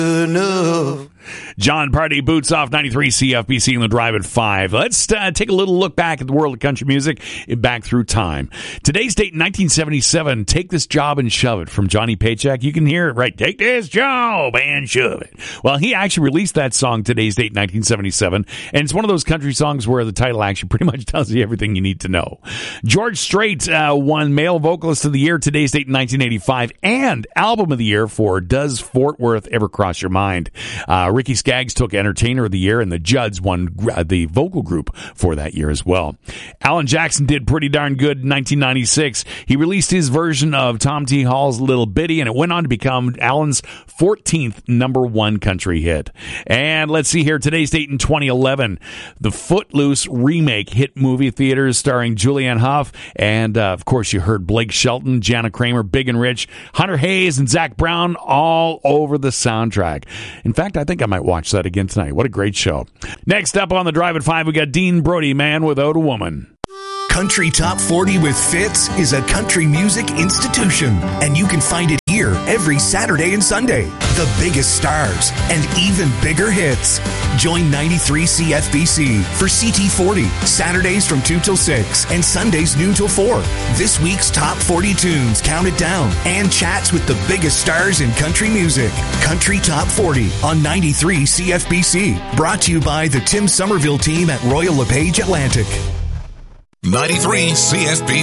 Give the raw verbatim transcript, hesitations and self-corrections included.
enough. John Party, Boots Off, ninety-three C F B C in the Drive at five. Let's uh, take a little look back at the world of country music, back through time. Today's date, nineteen seventy-seven, Take This Job and Shove It from Johnny Paycheck. You can hear it, right? Take this job and shove it. Well, he actually released that song, today's date, nineteen seventy-seven, and it's one of those country songs where the title actually pretty much tells you everything you need to know. George Strait uh, won Male Vocalist of the Year, today's date, nineteen eighty-five, and Album of the Year for Does Fort Worth Ever Cross Your Mind? Uh, Ricky Skaggs took Entertainer of the Year, and the Judds won uh, the vocal group for that year as well. Alan Jackson did pretty darn good in nineteen ninety-six. He released his version of Tom T. Hall's Little Bitty, and it went on to become Alan's fourteenth number one country hit. And let's see here, today's date in twenty eleven, the Footloose remake hit movie theaters starring Julianne Hough, and uh, of course you heard Blake Shelton, Jana Kramer, Big and Rich, Hunter Hayes, and Zach Brown all over the soundtrack. In fact, I think I might watch that again tonight. What a great show. Next up on the Drive at five, we got Dean Brody, Man Without a Woman. Country Top forty with Fitz is a country music institution, and you can find it here every Saturday and Sunday. The biggest stars and even bigger hits. Join ninety-three C F B C for C T forty, Saturdays from two till six and Sundays noon till four. This week's Top forty tunes counted down and chats with the biggest stars in country music. Country Top forty on ninety-three C F B C. Brought to you by the Tim Somerville team at Royal LePage Atlantic. ninety-three C F B C.